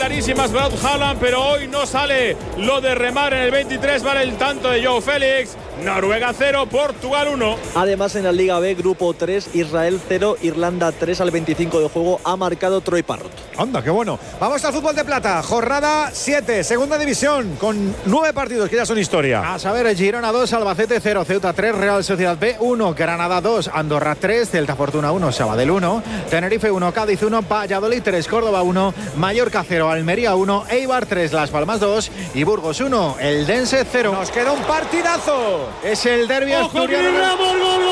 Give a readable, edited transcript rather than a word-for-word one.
clarísimas para Haaland, pero hoy no sale lo de remar en el 23, vale el tanto de Joao Félix. Noruega 0, Portugal 1. Además, en la Liga B, Grupo 3, Israel 0, Irlanda 3 al 25 de juego, ha marcado Troy Parrott. Anda, qué bueno. Vamos al fútbol de plata, jornada 7, segunda división, con 9 partidos que ya son historia. A saber, Girona 2, Albacete 0, Ceuta 3, Real Sociedad B 1, Granada 2, Andorra 3, Celta Fortuna 1, Sabadell 1, Tenerife 1, Cádiz 1, Valladolid 3, Córdoba 1, Mallorca 0, Almería 1, Eibar 3, Las Palmas 2 y Burgos 1, Eldense 0. Nos queda un partidazo. Es el derbi asturiano.